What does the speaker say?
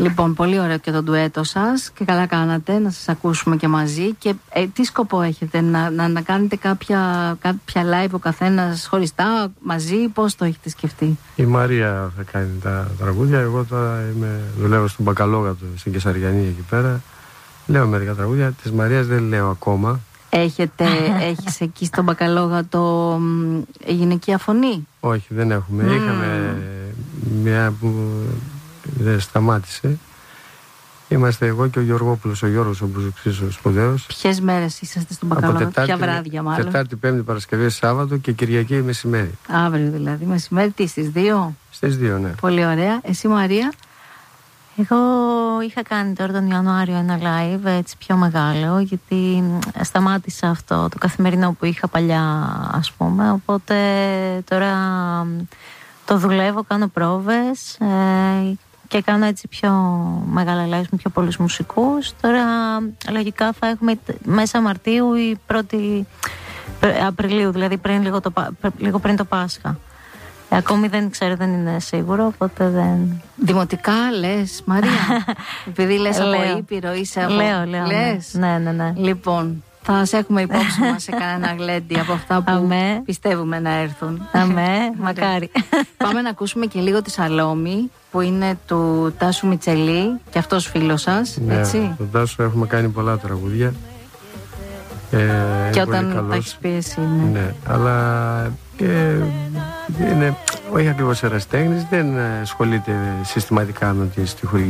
Λοιπόν, πολύ ωραίο και το ντουέτο σας και καλά κάνατε να σας ακούσουμε και μαζί. Και τι σκοπό έχετε, να κάνετε κάποια live ο καθένας χωριστά, μαζί, πώς το έχετε σκεφτεί? Η Μαρία θα κάνει τα τραγούδια, εγώ τώρα δουλεύω στον Μπακαλόγατο, στην Κεσαριανή εκεί πέρα. Λέω μερικά τραγούδια, της Μαρίας δεν λέω ακόμα. Έχεις εκεί στον Μπακαλόγατο γυναικεία φωνή? Όχι, δεν έχουμε. Είχαμε μια που δεν σταμάτησε. Είμαστε εγώ και ο Γιωργόπουλος, ο Γιώργος, ο Μπουζουξής, ο σπουδαίος. Ποιες μέρες είσαστε στον Μπακαλόγατο, ποια βράδια μάλλον? Τετάρτη, Πέμπτη, Παρασκευή, Σάββατο και Κυριακή μεσημέρι. Αύριο δηλαδή, μεσημέρι, τι, στις 2? Στις 2, ναι. Πολύ ωραία. Εσύ, Μαρία? Εγώ είχα κάνει τώρα τον Ιανουάριο ένα live έτσι πιο μεγάλο, γιατί σταμάτησα αυτό το καθημερινό που είχα παλιά, ας πούμε, οπότε τώρα το δουλεύω, κάνω πρόβες και κάνω έτσι πιο μεγάλα live με πιο πολλούς μουσικούς. Τώρα λογικά θα έχουμε μέσα Μαρτίου ή 1η Απριλίου, δηλαδή λίγο πριν το Πάσχα. Ακόμη δεν ξέρω, δεν είναι σίγουρο, οπότε δεν... Δημοτικά λες, Μαρία? Επειδή λες από Ήπειρο, είσαι από... Λέω, λες. Ναι. Λοιπόν, θα σε έχουμε υπόψη μας σε κανένα γλέντι από αυτά που πιστεύουμε να έρθουν. Μακάρι. Πάμε να ακούσουμε και λίγο τη Σαλόμη, που είναι του Τάσου Μιτσελή, και αυτός φίλος σας, έτσι? Ναι, τον Τάσου έχουμε κάνει πολλά τραγούδια. Και όταν τα έχεις πει εσύ, ναι, αλλά είναι όχι ακριβώς ερασιτέχνης, δεν ασχολείται συστηματικά με τη στιχουργική.